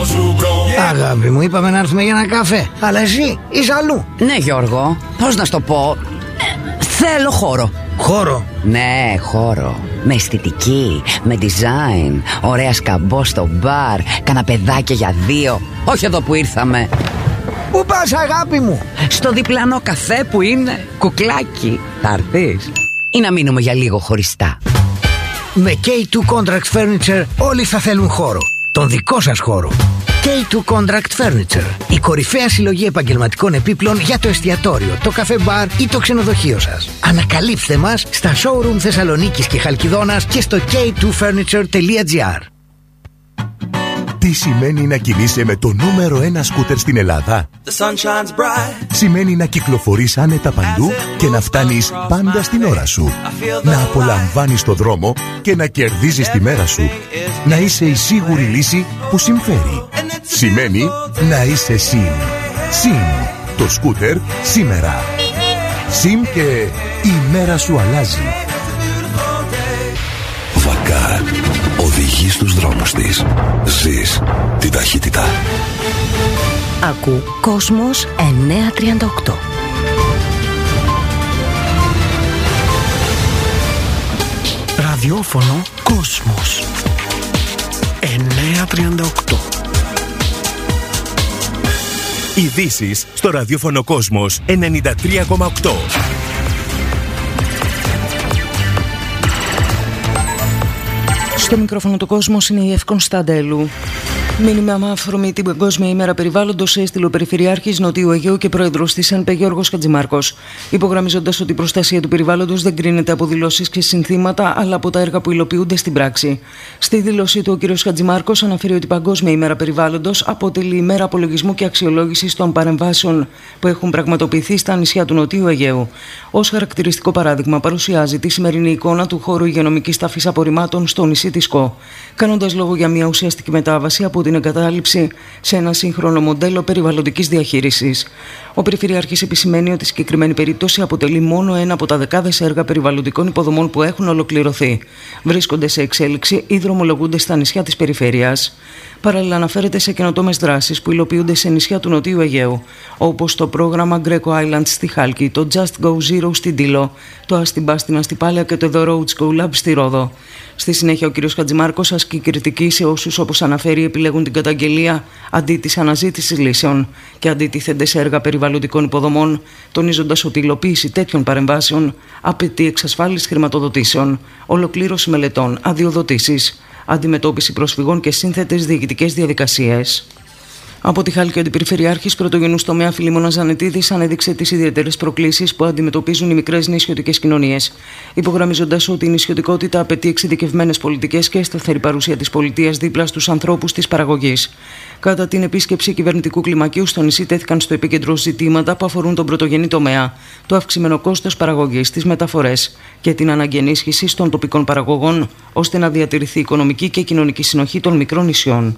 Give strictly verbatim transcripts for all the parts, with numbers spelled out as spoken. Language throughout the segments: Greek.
Αγάπη μου, είπαμε να έρθουμε για ένα καφέ. Αλλά εσύ είσαι αλλού. Ναι, Γιώργο, πώς να σου το πω. ε, Θέλω χώρο. Χώρο? Ναι, χώρο. Με αισθητική, με design. Ωραία σκαμπό στο μπαρ. Καναπεδάκια για δύο. Όχι εδώ που ήρθαμε. Πού πας, αγάπη μου? Στο διπλανό καφέ που είναι κουκλάκι. Θα έρθεις ή να μείνουμε για λίγο χωριστά? Με κέι τού Contract Furniture όλοι θα θέλουν χώρο. Τον δικό σας χώρο. κέι τού Contract Furniture. Η κορυφαία συλλογή επαγγελματικών επίπλων για το εστιατόριο, το καφέ μπαρ ή το ξενοδοχείο σας. Ανακαλύψτε μας στα showroom Θεσσαλονίκης και Χαλκιδόνας και στο κέι τού φέρνιτσερ τελεία τζι άρ. Τι σημαίνει να κινείσαι με το νούμερο ένα σκούτερ στην Ελλάδα? Σημαίνει να κυκλοφορείς άνετα παντού και να φτάνεις πάντα στην ώρα σου. Να απολαμβάνεις το δρόμο και να κερδίζεις τη μέρα σου. Να είσαι η σίγουρη λύση που συμφέρει. Σημαίνει να είσαι ΣΥΜ. ΣΥΜ. Το σκούτερ σήμερα. ΣΥΜ και η μέρα σου αλλάζει. Βακάρ. Οδηγεί στους δρόμους της. Ζεις την ταχύτητα. Ακού Κόσμος εννιακόσια τριάντα οκτώ. Ραδιόφωνο Κόσμος εννιακόσια τριάντα οκτώ. Ειδήσεις στο ραδιόφωνο Κόσμος ενενήντα τρία κόμμα οκτώ. Στο μικρόφωνο του Κόσμος είναι η Ευ Κωνσταντέλου. Μήνυμα με αφορμή την Παγκόσμια ημέρα περιβάλλοντος έστειλε ο Περιφερειάρχης Νοτιού Αιγαίου και πρόεδρος της ΕΝΠΕ Γιώργος Χατζημάρκος, υπογραμμίζοντας ότι η προστασία του περιβάλλοντος δεν κρίνεται από δηλώσεις και συνθήματα, αλλά από τα έργα που υλοποιούνται στην πράξη. Στη δήλωσή του, ο κ. Χατζημάρκος αναφέρει ότι η Παγκόσμια ημέρα περιβάλλοντος αποτελεί ημέρα απολογισμού και αξιολόγησης των παρεμβάσεων που έχουν πραγματοποιηθεί στα νησιά του Νοτιού Αιγαίου. Ως χαρακτηριστικό παράδειγμα, παρουσιάζει τη σημερινή εικόνα του χώρου υγειονομικής ταφής απορριμμάτων στο νησί της Κο, κάνοντας λόγο για μια ουσιαστική μετάβαση από την εγκατάλειψη σε ένα σύγχρονο μοντέλο περιβαλλοντικής διαχείρισης. Ο Περιφερειάρχης επισημαίνει ότι η συγκεκριμένη περίπτωση αποτελεί μόνο ένα από τα δεκάδες έργα περιβαλλοντικών υποδομών που έχουν ολοκληρωθεί. Βρίσκονται σε εξέλιξη ή δρομολογούνται στα νησιά της περιφέρειας. Παράλληλα, αναφέρεται σε καινοτόμες δράσεις που υλοποιούνται σε νησιά του Νοτιού Αιγαίου, όπως το πρόγραμμα Greco Islands στη Χάλκη, το Just Go Zero στην Τήλο, το Αστιμπάστινα στη Πάλαια και το The Roads Go Lab στη Ρόδο. Στη συνέχεια, ο κ. Χατζημάρκος ασκεί κριτική σε όσους, όπως αναφέρει, επιλέγουν την καταγγελία αντί της αναζήτησης λύσεων και αντιτίθενται σε έργα περιβαλλοντικών υποδομών, τονίζοντας ότι η υλοποίηση τέτοιων παρεμβάσεων απαιτεί εξασφάλιση χρηματοδοτήσεων, ολοκλήρωση μελετών, αδειοδοτήσεις, αντιμετώπιση προσφυγών και σύνθετες διοικητικές διαδικασίες. Από τη Χάλκη, ο Αντιπεριφερειάρχης Πρωτογενούς τομέα Φιλίμωνας Ζανετίδης ανέδειξε τις ιδιαίτερες προκλήσεις που αντιμετωπίζουν οι μικρές νησιωτικές κοινωνίες, υπογραμμίζοντας ότι η νησιωτικότητα απαιτεί εξειδικευμένες πολιτικές και σταθερή παρουσία της πολιτείας δίπλα στους ανθρώπους της παραγωγής. Κατά την επίσκεψη κυβερνητικού κλιμακίου στο νησί, τέθηκαν στο επίκεντρο ζητήματα που αφορούν τον πρωτογενή τομέα, το αυξημένο κόστος παραγωγής, τις μεταφορές και την ανάγκη ενίσχυσης των τοπικών παραγωγών, ώστε να διατηρηθεί η οικονομική και κοινωνική συνοχή των μικρών νησιών.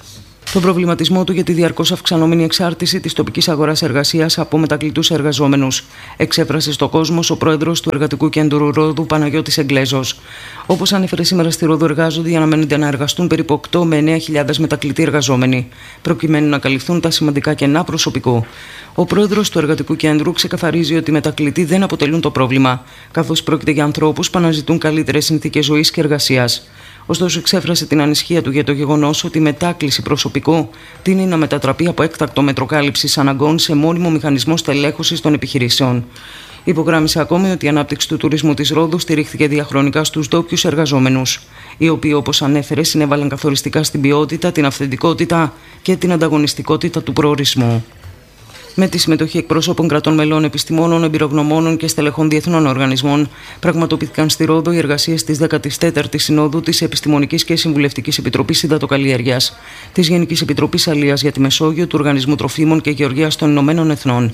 Τον προβληματισμό του για τη διαρκώς αυξανόμενη εξάρτηση της τοπικής αγοράς εργασίας από μετακλητούς εργαζόμενους εξέφρασε στο Κόσμος ο πρόεδρος του Εργατικού Κέντρου Ρόδου, Παναγιώτης Εγγλέζος. Όπως ανέφερε, σήμερα στη Ρόδο εργάζονται ή αναμένονται να εργαστούν περίπου οκτώ με εννέα χιλιάδες μετακλητοί εργαζόμενοι, προκειμένου να καλυφθούν τα σημαντικά κενά προσωπικού. Ο πρόεδρος του Εργατικού Κέντρου ξεκαθαρίζει ότι οι μετακλητοί δεν αποτελούν το πρόβλημα, καθώς πρόκειται για ανθρώπους που αναζητούν καλύτερες συνθήκες ζωής και εργασίας. Ωστόσο, εξέφρασε την ανησυχία του για το γεγονός ότι η μετάκληση προσωπικού τείνει να μετατραπεί από έκτακτο μέτρο κάλυψης αναγκών σε μόνιμο μηχανισμό στελέχωσης των επιχειρήσεων. Υπογράμμισε ακόμη ότι η ανάπτυξη του τουρισμού της Ρόδου στηρίχθηκε διαχρονικά στους ντόπιους εργαζόμενους, οι οποίοι, όπως ανέφερε, συνέβαλαν καθοριστικά στην ποιότητα, την αυθεντικότητα και την ανταγωνιστικότητα του προορισμού. Με τη συμμετοχή εκπροσώπων κρατών μελών, επιστημόνων, εμπειρογνωμόνων και στελεχών διεθνών οργανισμών, πραγματοποιήθηκαν στη Ρόδο οι εργασίες της δέκατης τέταρτης Συνόδου της Επιστημονικής και Συμβουλευτικής Επιτροπής Υδατοκαλλιέργειας, της Γενικής Επιτροπής Αλίας για τη Μεσόγειο, του Οργανισμού Τροφίμων και Γεωργίας των Ηνωμένων Εθνών.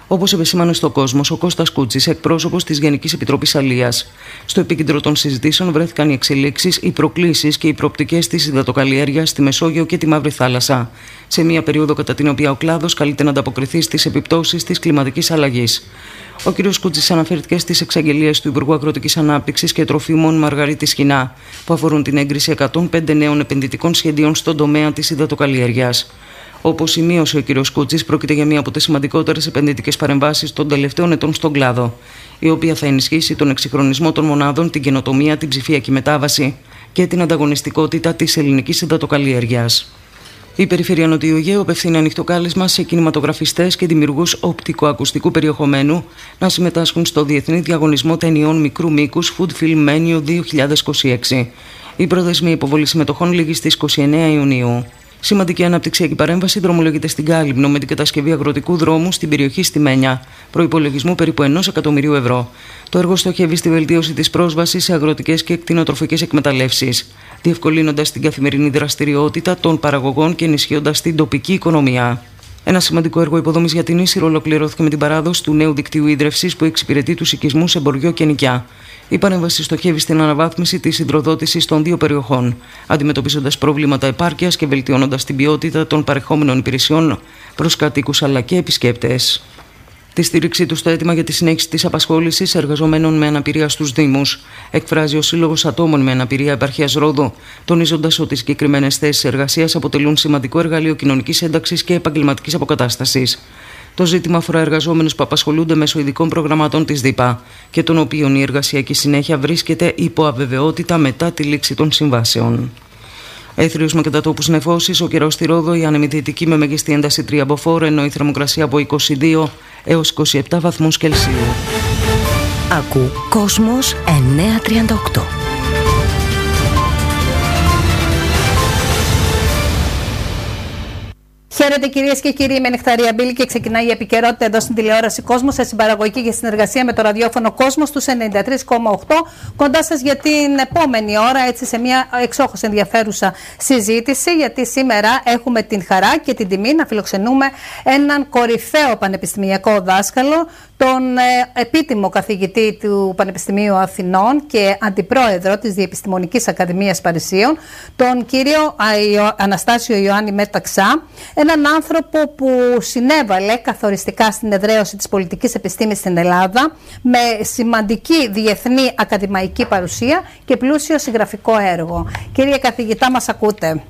Όπως επεσήμανε στο Κόσμος ο Κώστας Κούτσης, εκπρόσωπος της Γενικής Επιτροπής Αλίας. Στο επίκεντρο των συζητήσεων βρέθηκαν οι εξελίξεις, οι προκλήσεις και οι προοπτικές της υδατοκαλλιέργειας στη Μεσόγειο και τη Μαύρη Θάλασσα, σε μια περίοδο κατά την οποία ο κλάδος καλείται να ανταποκριθεί στις επιπτώσεις της κλιματικής αλλαγής. Ο κ. Κούτσης αναφέρθηκε στις εξαγγελίες του Υπουργού Αγροτικής Ανάπτυξης και Τροφίμων Μαργαρίτης Σχοινά, που αφορούν την έγκριση εκατόν πέντε νέων επενδυτικών σχεδίων στον τομέα της υδατοκαλλιέργειας. Όπως σημείωσε ο κ. Κούτσης, πρόκειται για μία από τις σημαντικότερες επενδυτικές παρεμβάσεις των τελευταίων ετών στον κλάδο, η οποία θα ενισχύσει τον εξυγχρονισμό των μονάδων, την καινοτομία, την ψηφιακή μετάβαση και την ανταγωνιστικότητα της ελληνικής υδατοκαλλιέργειας. Η Περιφέρεια Νοτιού Αιγαίου απευθύνει ανοιχτό κάλεσμα σε κινηματογραφιστές και δημιουργούς οπτικοακουστικού περιεχομένου να συμμετάσχουν στο Διεθνή Διαγωνισμό Ταινιών Μικρού Μήκους Food Film Menu δύο χιλιάδες είκοσι έξι. Η προθεσμία υποβολή συμμετοχών λήγει στις είκοσι εννέα Ιουνίου. Σημαντική αναπτυξιακή παρέμβαση δρομολογείται στην Κάλυμνο με την κατασκευή αγροτικού δρόμου στην περιοχή Στιμένια, προϋπολογισμού περίπου ενός εκατομμυρίου ευρώ. Το έργο στοχεύει στη βελτίωση της πρόσβασης σε αγροτικές και κτηνοτροφικές εκμεταλλεύσεις, διευκολύνοντας την καθημερινή δραστηριότητα των παραγωγών και ενισχύοντας την τοπική οικονομία. Ένα σημαντικό έργο υποδομής για την Ίσυρο ολοκληρώθηκε με την παράδοση του νέου δικτύου ίδρευσης που εξυπηρετεί τους οικισμούς σε Μποριό και Νοικιά. Η παρέμβαση στοχεύει στην αναβάθμιση της υδροδότησης των δύο περιοχών, αντιμετωπίζοντας προβλήματα επάρκειας και βελτιώνοντας την ποιότητα των παρεχόμενων υπηρεσιών προς κατοίκους αλλά και επισκέπτες. Τη στήριξή του στο αίτημα για τη συνέχιση της απασχόλησης εργαζομένων με αναπηρία στους Δήμους εκφράζει ο Σύλλογος Ατόμων με Αναπηρία Επαρχίας Ρόδου, τονίζοντας ότι οι συγκεκριμένες θέσεις εργασίας αποτελούν σημαντικό εργαλείο κοινωνικής ένταξης και επαγγελματικής αποκατάστασης. Το ζήτημα αφορά εργαζόμενους που απασχολούνται μέσω ειδικών προγραμμάτων της ΔΥΠΑ και των οποίων η εργασιακή συνέχεια βρίσκεται υπό αβεβαιότητα μετά τη λήξη των συμβάσεων. Έθριος με κατατόπους νεφώσεις, ο καιρός στη Ρόδο, η άνεμη δυτική με μεγιστή ένταση τρία μποφόρ, ενώ η θερμοκρασία από είκοσι δύο έως είκοσι επτά βαθμούς Κελσίου. Ακού Κόσμος εννιακόσια τριάντα οκτώ. Χαίρετε κυρίες και κύριοι, είμαι η Νεκταρία Μπίλη και ξεκινάει η επικαιρότητα εδώ στην τηλεόραση Κόσμος σε συμπαραγωγή και συνεργασία με το ραδιόφωνο Κόσμος στους ενενήντα τρία κόμμα οκτώ. Κοντά σας για την επόμενη ώρα, έτσι σε μια εξόχως ενδιαφέρουσα συζήτηση, γιατί σήμερα έχουμε την χαρά και την τιμή να φιλοξενούμε έναν κορυφαίο πανεπιστημιακό δάσκαλο, τον ε, επίτιμο καθηγητή του Πανεπιστημίου Αθηνών και αντιπρόεδρο της Διεπιστημονικής Ακαδημίας Παρισίων, τον κύριο Αναστάσιο Ιωάννη Μεταξά, έναν άνθρωπο που συνέβαλε καθοριστικά στην εδραίωση της πολιτικής επιστήμης στην Ελλάδα, με σημαντική διεθνή ακαδημαϊκή παρουσία και πλούσιο συγγραφικό έργο. Κύριε καθηγητά, μας ακούτε?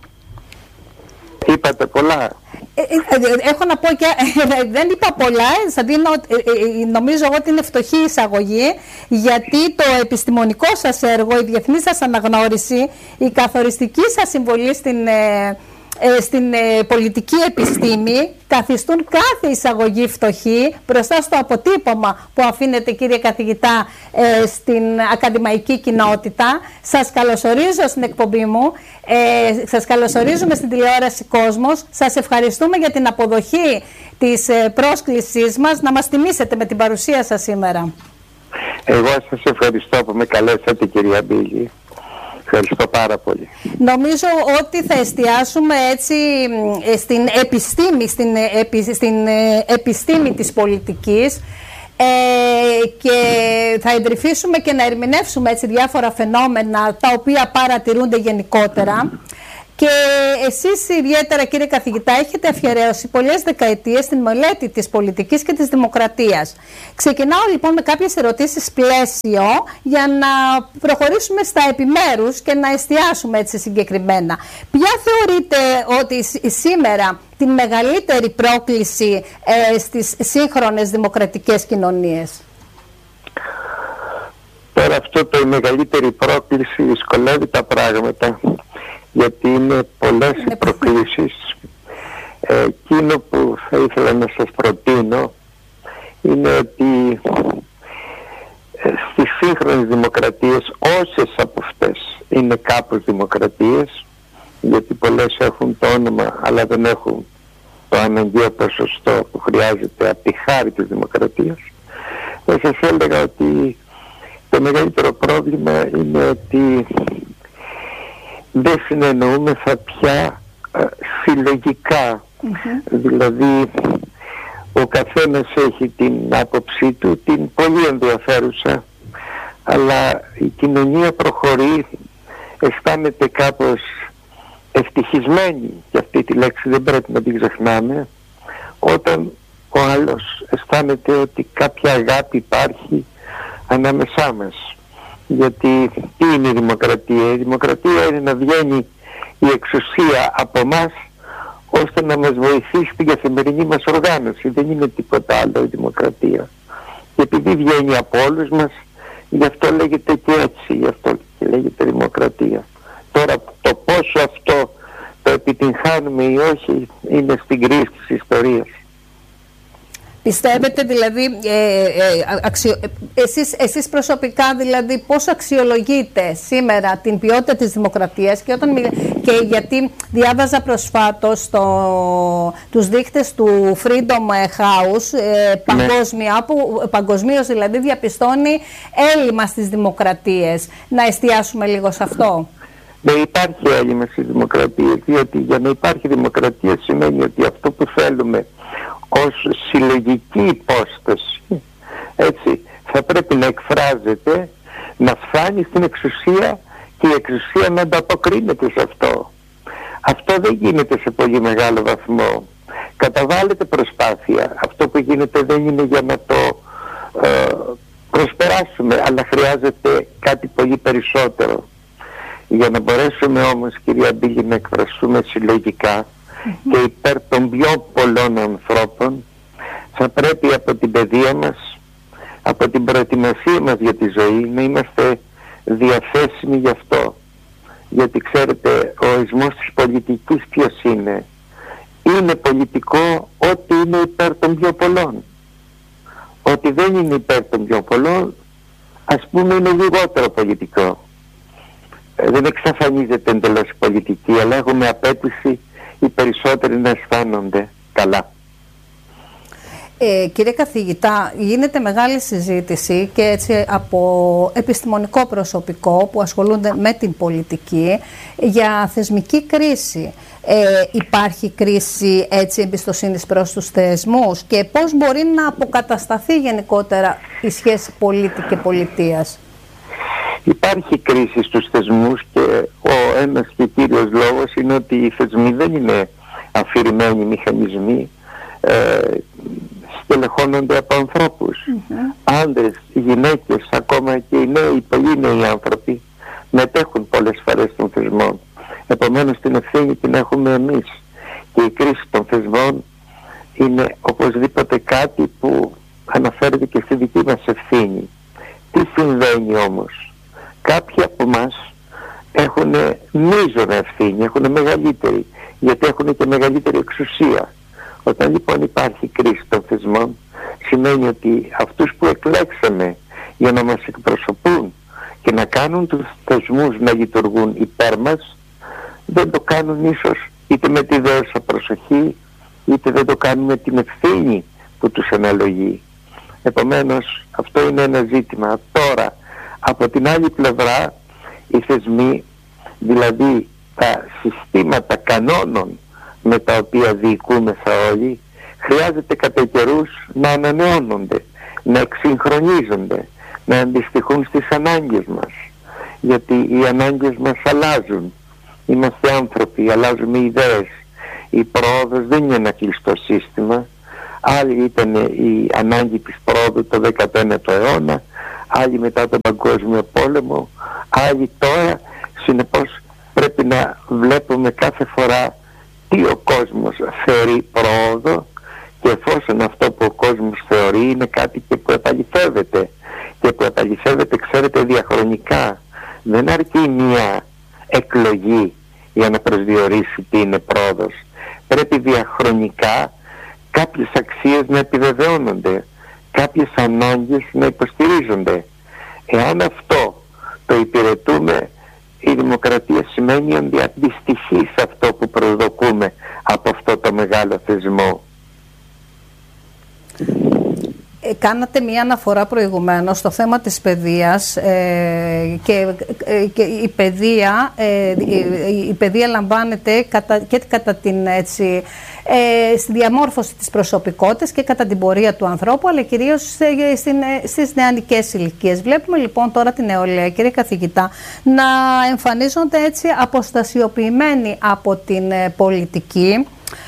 Είπατε πολλά. Ε, ε, έχω να πω και ε, δεν είπα πολλά, θα δίνω, ε, ε, νομίζω εγώ ότι είναι φτωχή εισαγωγή, γιατί το επιστημονικό σας έργο, η διεθνή σας αναγνώριση, η καθοριστική σας συμβολή στην, ε, ε, στην ε, πολιτική επιστήμη καθιστούν κάθε εισαγωγή φτωχή μπροστά στο αποτύπωμα που αφήνετε, κύριε καθηγητά, ε, στην ακαδημαϊκή κοινότητα. Σας καλωσορίζω στην εκπομπή μου, ε, σας καλωσορίζουμε στην τηλεόραση Κόσμος, σας ευχαριστούμε για την αποδοχή της ε, πρόσκλησής μας να μας τιμήσετε με την παρουσία σας σήμερα. Εγώ σας ευχαριστώ που με καλέσατε, κυρία Μπίλη. Ευχαριστώ πάρα πολύ. Νομίζω ότι θα εστιάσουμε έτσι στην επιστήμη, στην, επι, στην επιστήμη της πολιτικής ε, και θα εντρυφήσουμε και να ερμηνεύσουμε έτσι διάφορα φαινόμενα τα οποία παρατηρούνται γενικότερα. Και εσείς ιδιαίτερα, κύριε καθηγητά, έχετε αφιερώσει πολλές δεκαετίες στην μελέτη της πολιτικής και της δημοκρατίας. Ξεκινάω λοιπόν με κάποιες ερωτήσεις πλαίσιο για να προχωρήσουμε στα επιμέρους και να εστιάσουμε έτσι συγκεκριμένα. Ποια θεωρείτε ότι σήμερα την μεγαλύτερη πρόκληση ε, στις σύγχρονες δημοκρατικές κοινωνίες? Τώρα αυτό το η μεγαλύτερη πρόκληση δυσκολεύει τα πράγματα, γιατί είναι πολλές οι προκλήσεις. Ε, εκείνο που θα ήθελα να σας προτείνω είναι ότι ε, στις σύγχρονες δημοκρατίες, όσες από αυτές είναι κάπως δημοκρατίες, γιατί πολλές έχουν το όνομα αλλά δεν έχουν το αναγκαίο ποσοστό που χρειάζεται από τη χάρη της δημοκρατίας, θα σας έλεγα ότι το μεγαλύτερο πρόβλημα είναι ότι δεν συνεννοούμεθα πια ε, συλλογικά. Mm-hmm. Δηλαδή Ο καθένας έχει την άποψή του, την πολύ ενδιαφέρουσα, αλλά η κοινωνία προχωρεί, αισθάνεται κάπως ευτυχισμένη, και αυτή τη λέξη δεν πρέπει να την ξεχνάμε, όταν ο άλλος αισθάνεται ότι κάποια αγάπη υπάρχει ανάμεσά μας. Γιατί τι είναι η δημοκρατία? Η δημοκρατία είναι να βγαίνει η εξουσία από μας ώστε να μας βοηθήσει στην καθημερινή μας οργάνωση. Δεν είναι τίποτα άλλο η δημοκρατία. Και επειδή βγαίνει από όλους μας, γι' αυτό λέγεται και έτσι, γι' αυτό και λέγεται δημοκρατία. Τώρα το πόσο αυτό το επιτυγχάνουμε ή όχι είναι στην κρίση της ιστορίας. Πιστεύετε δηλαδή, ε, ε, αξιο... εσείς, εσείς προσωπικά δηλαδή πώς αξιολογείτε σήμερα την ποιότητα της δημοκρατίας, και, όταν μιλ... και γιατί διάβαζα προσφάτως το... τους δείκτες του Freedom House ε, παγκόσμια, ναι. που παγκοσμίως δηλαδή διαπιστώνει έλλειμμα στις δημοκρατίες. Να εστιάσουμε λίγο σε αυτό. Δεν υπάρχει έλλειμμα στις δημοκρατίες, διότι για να υπάρχει δημοκρατία σημαίνει ότι αυτό που θέλουμε ως συλλογική υπόσταση, έτσι, θα πρέπει να εκφράζεται, να φτάνει στην εξουσία και η εξουσία να ανταποκρίνεται σε αυτό. Αυτό δεν γίνεται σε πολύ μεγάλο βαθμό. Καταβάλλεται προσπάθεια. Αυτό που γίνεται δεν είναι για να το ε, προσπεράσουμε, αλλά χρειάζεται κάτι πολύ περισσότερο. Για να μπορέσουμε όμως, κυρία Μπίλη, να εκφραστούμε συλλογικά και υπέρ των πιο πολλών ανθρώπων, θα πρέπει από την παιδεία μας, από την προετοιμασία μας για τη ζωή, να είμαστε διαθέσιμοι γι' αυτό. Γιατί ξέρετε, ο ορισμός της πολιτικής ποιος είναι? Είναι πολιτικό ό,τι είναι υπέρ των πιο πολλών. Ό,τι δεν είναι υπέρ των πιο πολλών, ας πούμε, είναι λιγότερο πολιτικό. Δεν εξαφανίζεται εντελώς η πολιτική, αλλά έχουμε απέτηση οι περισσότεροι να αισθάνονται καλά. Ε, κύριε καθηγητά, γίνεται μεγάλη συζήτηση και έτσι από επιστημονικό προσωπικό που ασχολούνται με την πολιτική για θεσμική κρίση. Ε, υπάρχει κρίση έτσι εμπιστοσύνης προς τους θεσμούς και πώς μπορεί να αποκατασταθεί γενικότερα η σχέση πολίτη και πολιτείας? Υπάρχει κρίση στους θεσμούς και ο ένας και κύριος λόγος είναι ότι οι θεσμοί δεν είναι αφηρημένοι μηχανισμοί, ε, στελεχώνονται από ανθρώπους. Mm-hmm. Άντρες, γυναίκες, ακόμα και οι νέοι, οι πολύ νέοι άνθρωποι μετέχουν πολλές φορές των θεσμών. Επομένως την ευθύνη την έχουμε εμείς και η κρίση των θεσμών είναι οπωσδήποτε κάτι που αναφέρεται και στη δική μας ευθύνη. Τι συμβαίνει όμως? Κάποιοι από εμάς έχουν μείζωνα ευθύνη, έχουν μεγαλύτερη, γιατί έχουν και μεγαλύτερη εξουσία. Όταν λοιπόν υπάρχει κρίση των θεσμών, σημαίνει ότι αυτούς που εκλέξαμε για να μας εκπροσωπούν και να κάνουν τους θεσμούς να λειτουργούν υπέρ μας, δεν το κάνουν ίσως είτε με τη δέουσα προσοχή, είτε δεν το κάνουν με την ευθύνη που τους αναλογεί. Επομένως αυτό είναι ένα ζήτημα. Τώρα, από την άλλη πλευρά, οι θεσμοί, δηλαδή τα συστήματα κανόνων με τα οποία διοικούμεθα όλοι, χρειάζεται κατά καιρούς να ανανεώνονται, να εξυγχρονίζονται, να αντιστοιχούν στις ανάγκες μας. Γιατί οι ανάγκες μας αλλάζουν. Είμαστε άνθρωποι, αλλάζουμε ιδέες. Η πρόοδος δεν είναι ένα κλειστό σύστημα. Άλλη ήταν η ανάγκη της πρόοδου το δέκατο ένατο αιώνα, άλλοι μετά τον Παγκόσμιο Πόλεμο, άλλοι τώρα. Συνεπώς πρέπει να βλέπουμε κάθε φορά τι ο κόσμος θεωρεί πρόοδο, και εφόσον αυτό που ο κόσμος θεωρεί είναι κάτι και που επαληθεύεται, και που επαληθεύεται, ξέρετε, διαχρονικά. Δεν αρκεί μια εκλογή για να προσδιορίσει τι είναι πρόοδος. Πρέπει διαχρονικά κάποιες αξίες να επιβεβαιώνονται, κάποιες ανάγκες να υποστηρίζονται. Εάν αυτό το υπηρετούμε, η δημοκρατία σημαίνει ότι αντιστοιχεί σε αυτό που προσδοκούμε από αυτό το μεγάλο θεσμό. κάνατε μία αναφορά προηγουμένως στο θέμα της παιδείας ε, και, ε, και η παιδεία, ε, η, η παιδεία λαμβάνεται κατά, και κατά την έτσι, ε, στη διαμόρφωση της προσωπικότητας και κατά την πορεία του ανθρώπου, αλλά κυρίως ε, στην, ε, στις νεανικές ηλικίες. Βλέπουμε λοιπόν τώρα την νεολαία, κύριε καθηγητά, να εμφανίζονται έτσι αποστασιοποιημένοι από την ε, πολιτική.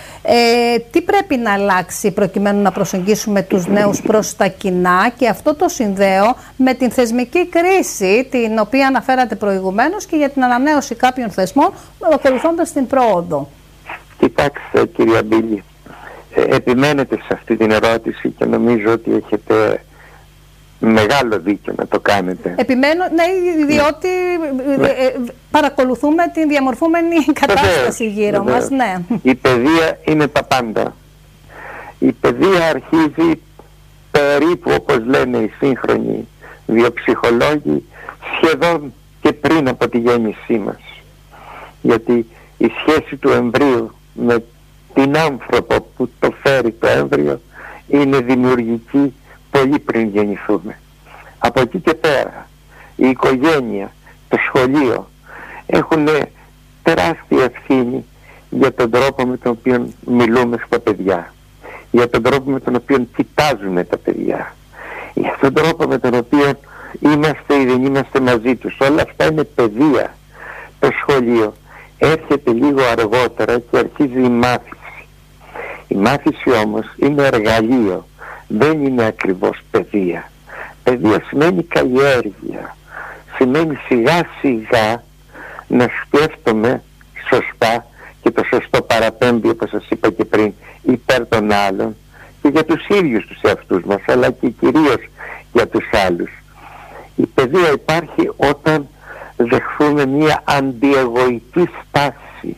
Ε, τι πρέπει να αλλάξει προκειμένου να προσεγγίσουμε τους νέους προς τα κοινά, και αυτό το συνδέω με την θεσμική κρίση την οποία αναφέρατε προηγουμένως και για την ανανέωση κάποιων θεσμών ακολουθώντας την πρόοδο. Κοιτάξτε κυρία Μπίλη, ε, επιμένετε σε αυτή την ερώτηση και νομίζω ότι έχετε μεγάλο δίκιο να το κάνετε. Επιμένω, ναι, διότι ναι. Ε, παρακολουθούμε την διαμορφούμενη κατάσταση βεβαίως, γύρω βεβαίως. μας. Ναι. Η παιδεία είναι τα πάντα. Η παιδεία αρχίζει περίπου, όπως λένε οι σύγχρονοι βιοψυχολόγοι, σχεδόν και πριν από τη γέννησή μας. Γιατί η σχέση του εμβρίου με την άνθρωπο που το φέρει το έμβριο είναι δημιουργική πολύ πριν γεννηθούμε. Από εκεί και πέρα η οικογένεια, το σχολείο έχουν τεράστια ευθύνη για τον τρόπο με τον οποίο μιλούμε στα παιδιά, για τον τρόπο με τον οποίο κοιτάζουμε τα παιδιά, για τον τρόπο με τον οποίο είμαστε ή δεν είμαστε μαζί τους. Όλα αυτά είναι παιδεία. Το σχολείο έρχεται λίγο αργότερα και αρχίζει η μάθηση. Η μάθηση όμως είναι εργαλείο, δεν είναι ακριβώς παιδεία. Παιδεία σημαίνει καλλιέργεια, σημαίνει σιγά σιγά να σκέφτομαι σωστά, και το σωστό παραπέμπει, όπως σας είπα και πριν, υπέρ των άλλων και για τους ίδιους τους εαυτούς μας, αλλά και κυρίως για τους άλλους. Η παιδεία υπάρχει όταν δεχθούμε μια αντιεγωική στάση.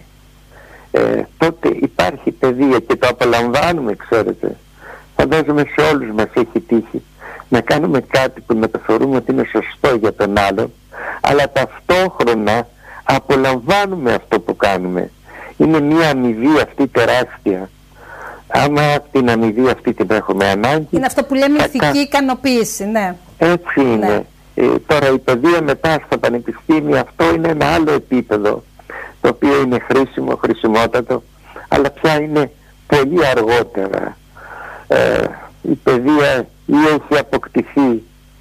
Ε, τότε υπάρχει παιδεία και το απολαμβάνουμε, ξέρετε. Φαντάζομαι σε όλους μας έχει τύχει να κάνουμε κάτι που να το θεωρούμε ότι είναι σωστό για τον άλλο, αλλά ταυτόχρονα απολαμβάνουμε αυτό που κάνουμε. Είναι μια αμοιβή αυτή τεράστια. Άμα την αμοιβή αυτή την έχουμε ανάγκη... Είναι αυτό που λέμε ηθική κα... ικανοποίηση, ναι. Έτσι είναι. Ναι. Ε, τώρα η παιδεία μετά στα πανεπιστήμια, αυτό είναι ένα άλλο επίπεδο, το οποίο είναι χρήσιμο, χρησιμότατο, αλλά πια είναι πολύ αργότερα. Ε, η παιδεία ή έχει αποκτηθεί,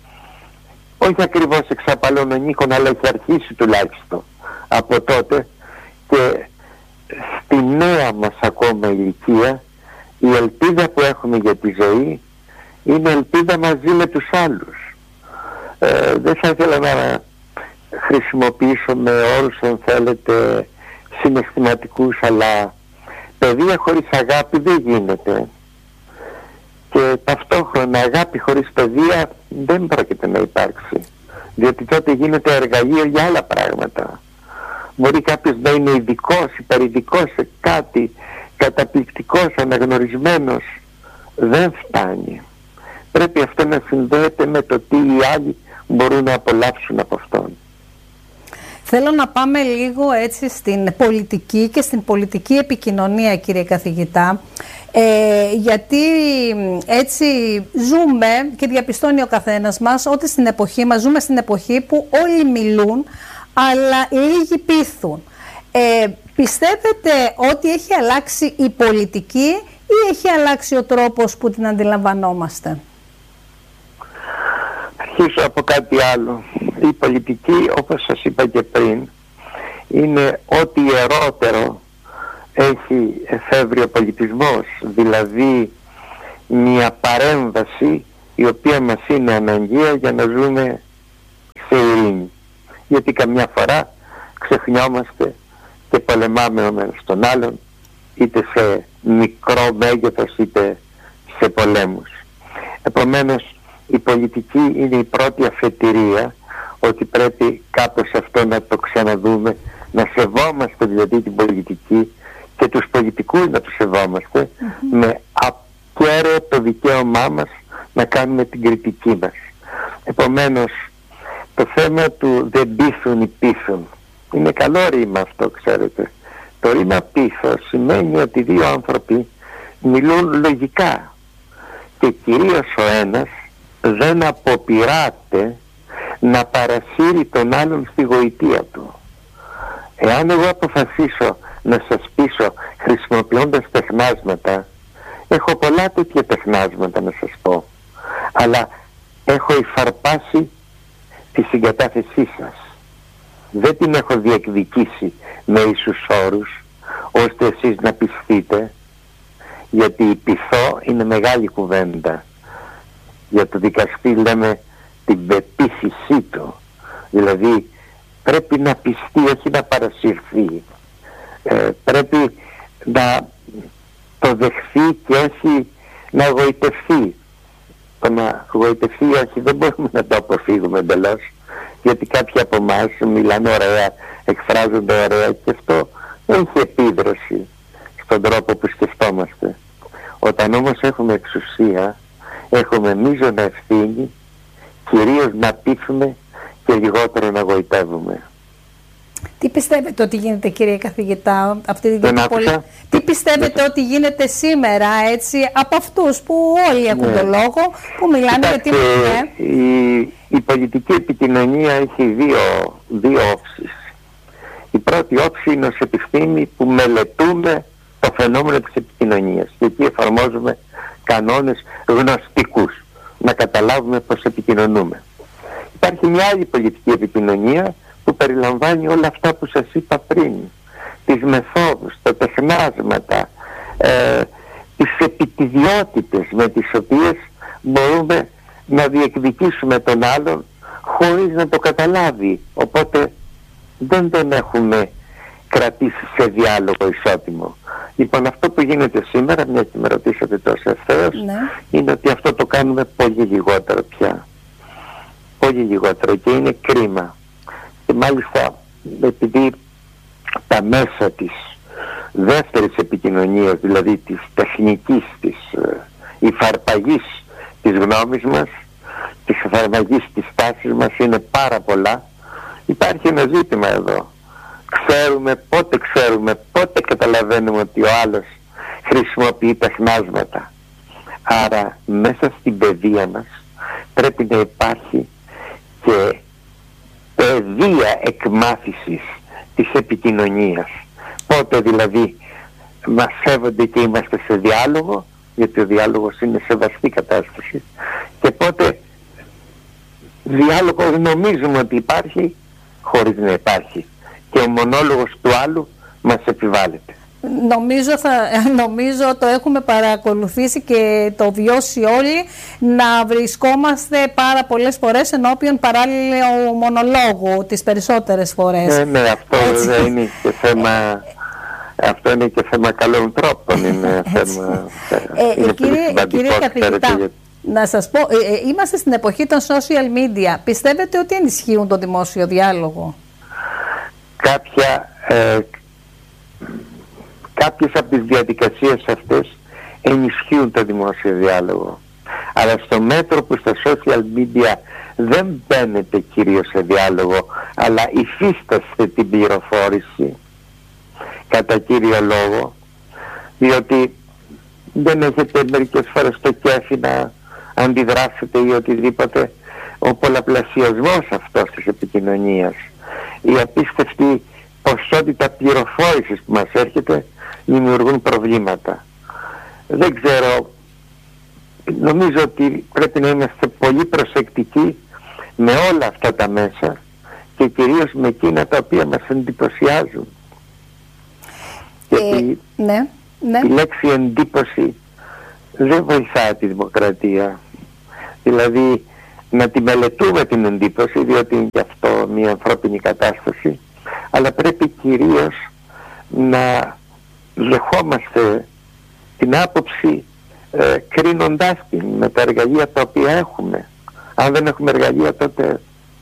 όχι ακριβώς εξ απαλών οίκων, αλλά έχει αρχίσει τουλάχιστον από τότε, και στη νέα μας ακόμα ηλικία η ελπίδα που έχουμε για τη ζωή είναι ελπίδα μαζί με τους άλλους. Ε, δεν θα ήθελα να χρησιμοποιήσω με όρους, αν θέλετε, συναισθηματικούς, αλλά παιδεία χωρίς αγάπη δεν γίνεται. Και ταυτόχρονα αγάπη χωρίς παιδεία δεν πρόκειται να υπάρξει, διότι τότε γίνεται εργαλείο για άλλα πράγματα. Μπορεί κάποιος να είναι ειδικός, υπερειδικός σε κάτι, καταπληκτικός, αναγνωρισμένος, δεν φτάνει. Πρέπει αυτό να συνδέεται με το τι οι άλλοι μπορούν να απολαύσουν από αυτόν. Θέλω να πάμε λίγο έτσι στην πολιτική και στην πολιτική επικοινωνία, κύριε καθηγητά, ε, γιατί έτσι ζούμε και διαπιστώνει ο καθένας μας ότι στην εποχή μας ζούμε στην εποχή που όλοι μιλούν αλλά λίγοι πείθουν. Ε, πιστεύετε ότι έχει αλλάξει η πολιτική ή έχει αλλάξει ο τρόπος που την αντιλαμβανόμαστε? Αρχίζω από κάτι άλλο. Η πολιτική, όπως σας είπα και πριν, είναι ό,τι ιερότερο έχει εφεύρει ο πολιτισμός, δηλαδή μια παρέμβαση η οποία μας είναι αναγκαία για να ζούμε σε ειρήνη. Γιατί καμιά φορά ξεχνιόμαστε και πολεμάμε ο ένας τον άλλον, είτε σε μικρό μέγεθος είτε σε πολέμους. Επομένως η πολιτική είναι η πρώτη αφετηρία, ότι πρέπει κάπως αυτό να το ξαναδούμε, να σεβόμαστε δηλαδή την πολιτική και τους πολιτικούς να τους σεβόμαστε, mm-hmm. με ακέραιο το δικαίωμά μας να κάνουμε την κριτική μας. Επομένως το θέμα του δεν πείθουν ή πείθουν είναι καλό ρήμα αυτό, ξέρετε. Το ρήμα πείθος σημαίνει ότι δύο άνθρωποι μιλούν λογικά και κυρίως ο ένας δεν αποπειράται να παρασύρει τον άλλον στη γοητεία του. Εάν εγώ αποφασίσω να σας πείσω χρησιμοποιώντας τεχνάσματα, έχω πολλά τέτοια τεχνάσματα να σας πω, αλλά έχω υφαρπάσει τη συγκατάθεσή σας. Δεν την έχω διεκδικήσει με ίσους όρους, ώστε εσείς να πιστείτε, γιατί η πειθό είναι μεγάλη κουβέντα. Για το δικαστή λέμε την πεποίθησή του, δηλαδή πρέπει να πιστεί, όχι να παρασυρθεί. Ε, πρέπει να το δεχθεί και όχι να γοητευτεί. Το να γοητευτεί όχι δεν μπορούμε να το αποφύγουμε εντελώς, γιατί κάποιοι από εμάς μιλάνε ωραία, εκφράζονται ωραία και αυτό έχει επίδραση στον τρόπο που σκεφτόμαστε. Όταν όμως έχουμε εξουσία, έχουμε μείζωνα ευθύνη, κυρίως να πείθουμε και λιγότερο να γοητεύουμε. Τι πιστεύετε ότι γίνεται, κύριε καθηγητά, αυτή την πολυ... Τι πιστεύετε ότι γίνεται σήμερα, έτσι, από αυτούς που όλοι έχουν ναι. τον λόγο, που μιλάνε για την... Η, η πολιτική επικοινωνία έχει δύο, δύο όψεις. Η πρώτη όψη είναι ως επιστήμη που μελετούμε το φαινόμενο της επικοινωνίας και εκεί εφαρμόζουμε κανόνες γνωστικούς, να καταλάβουμε πώς επικοινωνούμε. Υπάρχει μια άλλη πολιτική επικοινωνία που περιλαμβάνει όλα αυτά που σας είπα πριν, τις μεθόδους, τα τεχνάσματα, ε, τις επιτιδιότητες με τις οποίες μπορούμε να διεκδικήσουμε τον άλλον χωρίς να το καταλάβει. Οπότε δεν τον έχουμε κρατήσει σε διάλογο ισότιμο. Λοιπόν, αυτό που γίνεται σήμερα, μια και με ρωτήσατε τόσο ευθέως, ναι. είναι ότι αυτό το κάνουμε πολύ λιγότερο πια. Πολύ λιγότερο και είναι κρίμα. Και μάλιστα επειδή τα μέσα της δεύτερης επικοινωνίας, δηλαδή της τεχνικής, της ε, υφαρπαγής της γνώμης μας, της υφαρπαγής της τάσης μας είναι πάρα πολλά, υπάρχει ένα ζήτημα εδώ. Ξέρουμε, πότε ξέρουμε, πότε καταλαβαίνουμε ότι ο άλλος χρησιμοποιεί τεχνάσματα. Άρα μέσα στην παιδεία μας πρέπει να υπάρχει και παιδεία εκμάθησης της επικοινωνίας. Πότε δηλαδή μας σέβονται και είμαστε σε διάλογο, γιατί ο διάλογος είναι σεβαστή κατάσταση, και πότε διάλογος νομίζουμε ότι υπάρχει χωρίς να υπάρχει και ο μονόλογος του άλλου μας επιβάλλεται. Νομίζω, θα, νομίζω το έχουμε παρακολουθήσει και το βιώσει όλοι, να βρισκόμαστε πάρα πολλές φορές ενώπιον παράλληλου μονολόγου τις περισσότερες φορές. Ναι, ναι, αυτό δεν είναι και θέμα... Αυτό είναι και θέμα καλών τρόπων. Είναι θέμα, ε, είναι κύριε, κύριε καθηγητά, για... να σας πω, ε, ε, είμαστε στην εποχή των social media. Πιστεύετε ότι ενισχύουν το δημόσιο διάλογο? Κάποια... Ε, Κάποιες από τις διαδικασίες αυτές ενισχύουν το δημόσιο διάλογο. Αλλά στο μέτρο που στα social media δεν μπαίνετε κυρίως σε διάλογο, αλλά υφίσταστε την πληροφόρηση κατά κύριο λόγο, διότι δεν έχετε μερικές φορές το κέφι να αντιδράσετε ή οτιδήποτε, ο πολλαπλασιασμός αυτός της επικοινωνίας, η απίστευτη ποσότητα πληροφόρησης που μας έρχεται, δημιουργούν προβλήματα. Δεν ξέρω, νομίζω ότι πρέπει να είμαστε πολύ προσεκτικοί με όλα αυτά τα μέσα και κυρίως με εκείνα τα οποία μας εντυπωσιάζουν. Ε, γιατί ναι, ναι. η λέξη εντύπωση δεν βοηθάει τη δημοκρατία. Δηλαδή να τη μελετούμε την εντύπωση, διότι είναι και αυτό μια ανθρώπινη κατάσταση, αλλά πρέπει κυρίως να δεχόμαστε την άποψη ε, κρίνοντάς την με τα εργαλεία τα οποία έχουμε. Αν δεν έχουμε εργαλεία, τότε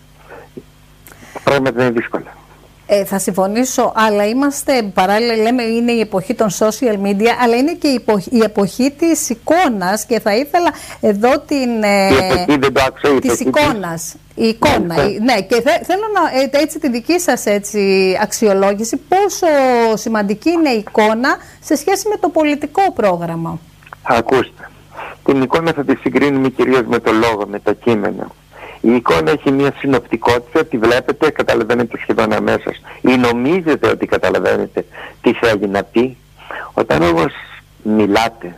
πράγματα είναι δύσκολα. Ε, θα συμφωνήσω, αλλά είμαστε παράλληλα, λέμε, είναι η εποχή των social media, αλλά είναι και η εποχή, η εποχή της εικόνας, και θα ήθελα εδώ την... Ε, η εποχή δεν το άκουσα, η της εικόνας. Η εικόνα, ναι, ναι, και θε, θέλω να, ε, έτσι, τη δική σας έτσι, αξιολόγηση, πόσο σημαντική είναι η εικόνα σε σχέση με το πολιτικό πρόγραμμα. Ακούστε, την εικόνα θα τη συγκρίνουμε κυρίως με το λόγο, με τα κείμενα. Η εικόνα έχει μια συνοπτικότητα, τη βλέπετε, καταλαβαίνετε σχεδόν αμέσως ή νομίζετε ότι καταλαβαίνετε τι θέλει να πει. Όταν όμως μιλάτε